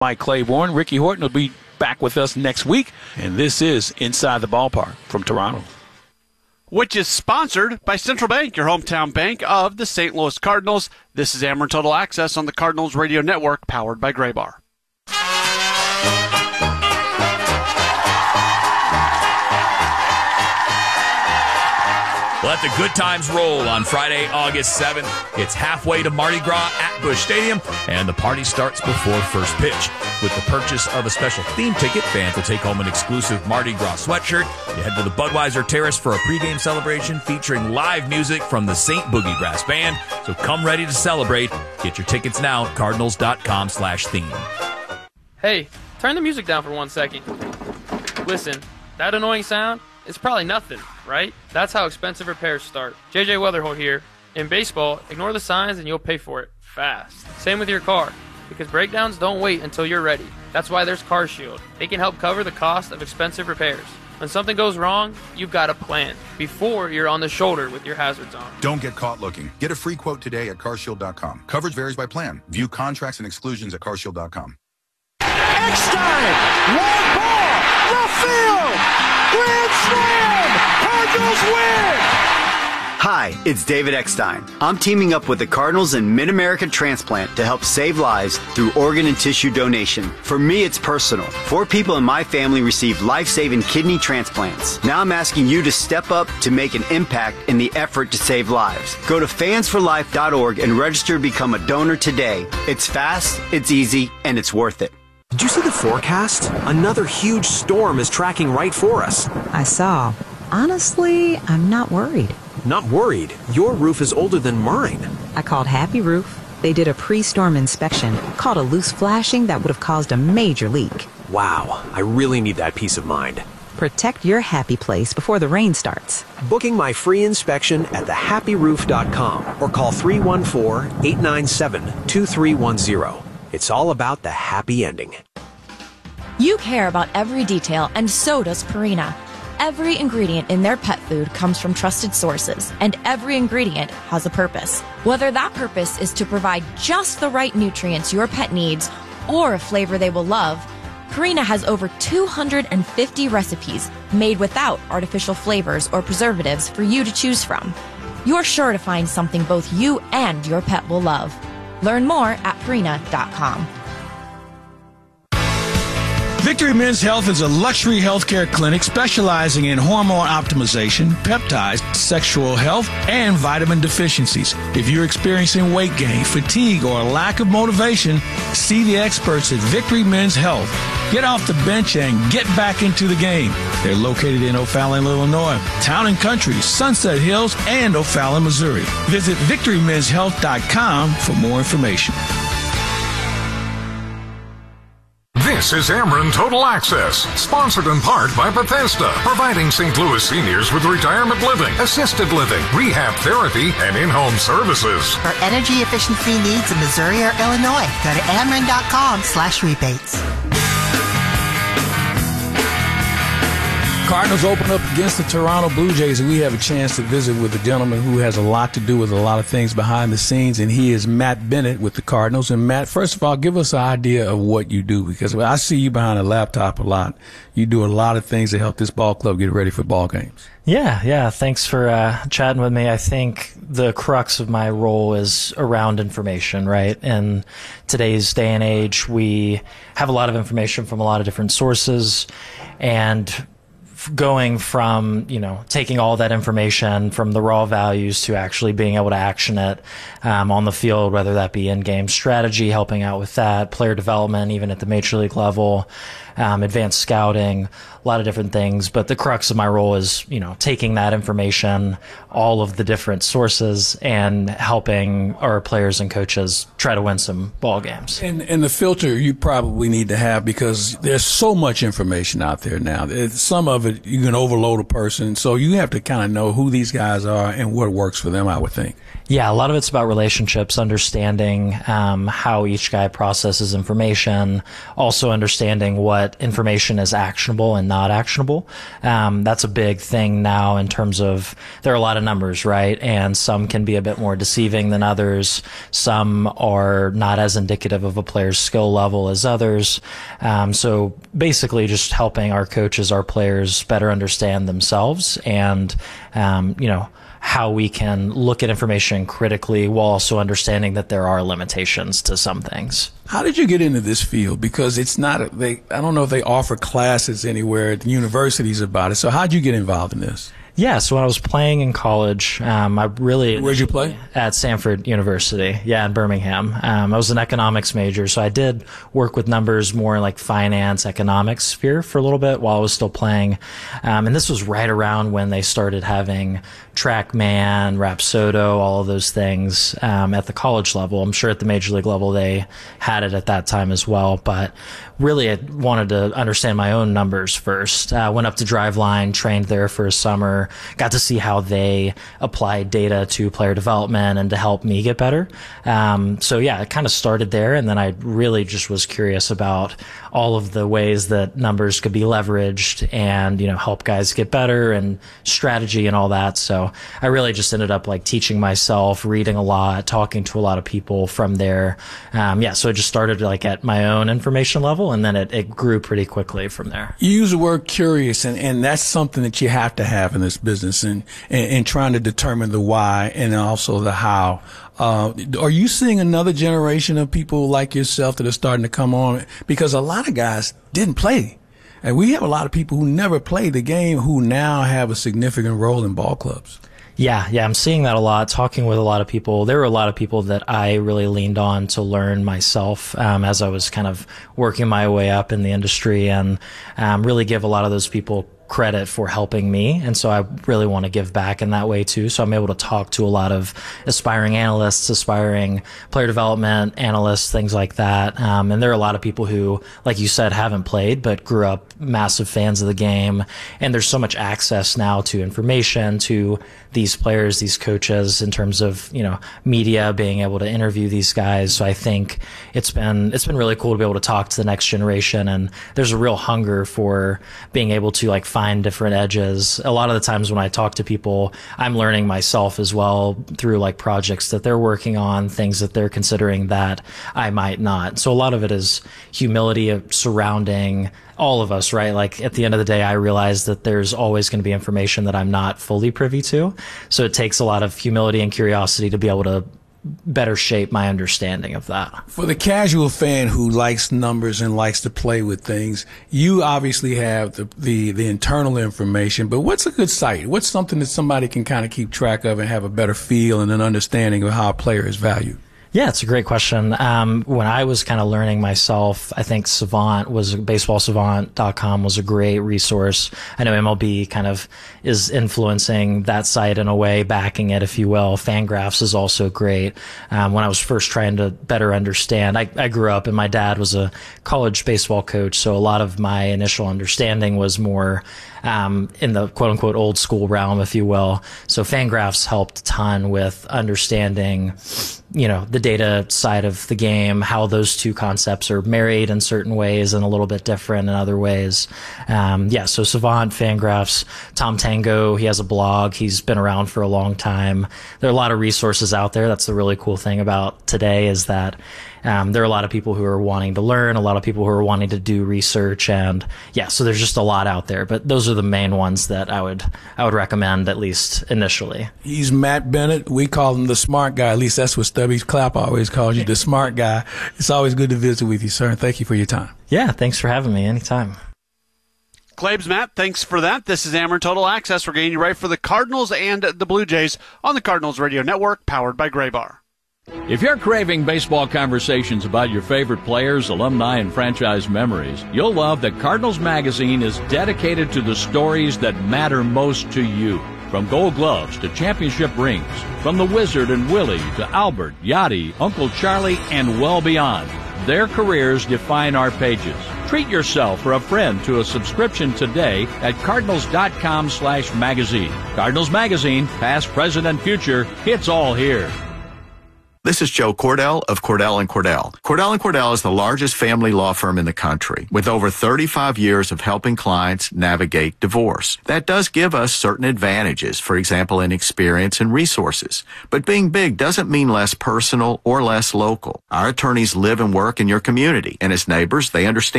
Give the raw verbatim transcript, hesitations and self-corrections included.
Mike Claiborne. Ricky Horton will be back with us next week, and this is Inside the Ballpark from Toronto. Which is sponsored by Central Bank, your hometown bank of the Saint Louis Cardinals. This is Ameren Total Access on the Cardinals Radio Network, powered by Graybar. Let the good times roll on Friday, August seventh. It's halfway to Mardi Gras at Busch Stadium, and the party starts before first pitch. With the purchase of a special theme ticket, fans will take home an exclusive Mardi Gras sweatshirt. You head to the Budweiser Terrace for a pregame celebration featuring live music from the Saint Boogie Brass Band. So come ready to celebrate. Get your tickets now at cardinals.com slash theme. Hey, turn the music down for one second. Listen, that annoying sound? It's probably nothing, right? That's how expensive repairs start. J J Weatherholt here. In baseball, ignore the signs and you'll pay for it fast. Same with your car, because breakdowns don't wait until you're ready. That's why there's CarShield. They can help cover the cost of expensive repairs. When something goes wrong, you've got a plan before you're on the shoulder with your hazards on. Don't get caught looking. Get a free quote today at car shield dot com. Coverage varies by plan. View contracts and exclusions at car shield dot com. Eckstein, long ball, left field. Grand slam! Cardinals win! Hi, it's David Eckstein. I'm teaming up with the Cardinals and Mid-America Transplant to help save lives through organ and tissue donation. For me, it's personal. Four people in my family received life-saving kidney transplants. Now I'm asking you to step up to make an impact in the effort to save lives. Go to fans for life dot org and register to become a donor today. It's fast, it's easy, and it's worth it. Did you see the forecast? Another huge storm is tracking right for us. I saw. Honestly, I'm not worried. Not worried? Your roof is older than mine. I called Happy Roof. They did a pre-storm inspection, caught a loose flashing that would have caused a major leak. Wow, I really need that peace of mind. Protect your happy place before the rain starts. Booking my free inspection at the happy roof dot com or call three one four, eight nine seven, two three one zero. It's all about the happy ending. You care about every detail, and so does Purina. Every ingredient in their pet food comes from trusted sources, and every ingredient has a purpose. Whether that purpose is to provide just the right nutrients your pet needs or a flavor they will love, Purina has over two hundred fifty recipes made without artificial flavors or preservatives for you to choose from. You're sure to find something both you and your pet will love. Learn more at Purina dot com. Victory Men's Health is a luxury healthcare clinic specializing in hormone optimization, peptides, sexual health, and vitamin deficiencies. If you're experiencing weight gain, fatigue, or a lack of motivation, see the experts at Victory Men's Health. Get off the bench and get back into the game. They're located in O'Fallon, Illinois, Town and Country, Sunset Hills, and O'Fallon, Missouri. Visit victory men's health dot com for more information. This is Ameren Total Access, sponsored in part by Bethesda, providing Saint Louis seniors with retirement living, assisted living, rehab therapy, and in-home services. For energy efficiency needs in Missouri or Illinois, go to ameren dot com slash rebates. Cardinals open up against the Toronto Blue Jays, and we have a chance to visit with a gentleman who has a lot to do with a lot of things behind the scenes, and he is Matt Bennett with the Cardinals. And Matt, first of all, give us an idea of what you do, because I see you behind a laptop a lot. You do a lot of things to help this ball club get ready for ball games. Yeah, yeah. Thanks for uh, chatting with me. I think the crux of my role is around information, right? In today's day and age, we have a lot of information from a lot of different sources, and going from, you know, taking all that information from the raw values to actually being able to action it um, on the field, whether that be in-game strategy, helping out with that, player development, even at the major league level, um, advanced scouting, a lot of different things. But the crux of my role is, you know, taking that information, all of the different sources, and helping our players and coaches try to win some ball games. And, and the filter you probably need to have, because there's so much information out there now. Some of it it, you can overload a person. So you have to kind of know who these guys are and what works for them, I would think. Yeah, a lot of it's about relationships, understanding um, how each guy processes information, also understanding what information is actionable and not actionable. Um, that's a big thing now in terms of there are a lot of numbers, right? And some can be a bit more deceiving than others. Some are not as indicative of a player's skill level as others. Um, so basically just helping our coaches, our players better understand themselves and, um, you know, how we can look at information critically while also understanding that there are limitations to some things. How did you get into this field? Because it's not, a, they, I don't know if they offer classes anywhere at the universities about it. So how'd you get involved in this? Yeah, so when I was playing in college, um, I really... Where'd you play? At Stanford University, yeah, in Birmingham. Um, I was an economics major, so I did work with numbers more in like finance, economics sphere for a little bit while I was still playing. Um, and this was right around when they started having TrackMan, Rapsodo, all of those things um, at the college level. I'm sure at the major league level they had it at that time as well, but really I wanted to understand my own numbers first. I uh, went up to Driveline, trained there for a summer, got to see how they applied data to player development and to help me get better. Um, so yeah, it kind of started there, and then I really just was curious about all of the ways that numbers could be leveraged and, you know, help guys get better and strategy and all that. So I really just ended up like teaching myself, reading a lot, talking to a lot of people from there. Um, yeah, so it just started like at my own information level, and then it, it grew pretty quickly from there. You use the word curious, and, and that's something that you have to have in this business, and, and, and trying to determine the why and also the how. Uh, are you seeing another generation of people like yourself that are starting to come on? Because a lot of guys didn't play. And we have a lot of people who never played the game who now have a significant role in ball clubs. Yeah, yeah, I'm seeing that a lot, talking with a lot of people. There were a lot of people that I really leaned on to learn myself um, as I was kind of working my way up in the industry, and um, really give a lot of those people credit for helping me. And so I really want to give back in that way too. So I'm able to talk to a lot of aspiring analysts, aspiring player development analysts, things like that. Um, and there are a lot of people who, like you said, haven't played, but grew up massive fans of the game. And there's so much access now to information, to these players, these coaches, in terms of, you know, media, being able to interview these guys. So I think it's been, it's been really cool to be able to talk to the next generation. And there's a real hunger for being able to like find find different edges. A lot of the times when I talk to people, I'm learning myself as well through like projects that they're working on, things that they're considering that I might not. So a lot of it is humility surrounding all of us, right? Like at the end of the day, I realize that there's always going to be information that I'm not fully privy to. So it takes a lot of humility and curiosity to be able to better shape my understanding of that. For the casual fan who likes numbers and likes to play with things, you obviously have the, the, the internal information, but what's a good site? What's something that somebody can kind of keep track of and have a better feel and an understanding of how a player is valued? Yeah, it's a great question. Um, when I was kind of learning myself, I think Savant was, baseball savant dot com was a great resource. I know M L B kind of is influencing that site in a way, backing it, if you will. Fangraphs is also great. Um, when I was first trying to better understand, I, I grew up and my dad was a college baseball coach, so a lot of my initial understanding was more Um, in the quote unquote old school realm, if you will. So Fangraphs helped a ton with understanding, you know, the data side of the game, how those two concepts are married in certain ways and a little bit different in other ways. Um, yeah, so Savant, Fangraphs, Tom Tango, he has a blog. He's been around for a long time. There are a lot of resources out there. That's the really cool thing about today is that Um, there are a lot of people who are wanting to learn, a lot of people who are wanting to do research, and yeah, so there's just a lot out there. But those are the main ones that I would I would recommend, at least initially. He's Matt Bennett. We call him the smart guy. At least that's what Stubby Clapp always calls you, the smart guy. It's always good to visit with you, sir. And thank you for your time. Yeah, thanks for having me. Anytime. Claibs, Matt, thanks for that. This is Ameren Total Access. We're getting you right for the Cardinals and the Blue Jays on the Cardinals Radio Network, powered by Graybar. If you're craving baseball conversations about your favorite players, alumni, and franchise memories, you'll love that Cardinals Magazine is dedicated to the stories that matter most to you. From Gold Gloves to championship rings, from the Wizard and Willie to Albert, Yachty, Uncle Charlie, and well beyond. Their careers define our pages. Treat yourself or a friend to a subscription today at Cardinals.com slash magazine. Cardinals Magazine, past, present, and future, it's all here. This is Joe Cordell of Cordell and Cordell. Cordell and Cordell is the largest family law firm in the country with over thirty-five years of helping clients navigate divorce. That does give us certain advantages, for example, in experience and resources. But being big doesn't mean less personal or less local. Our attorneys live and work in your community, and as neighbors, they understand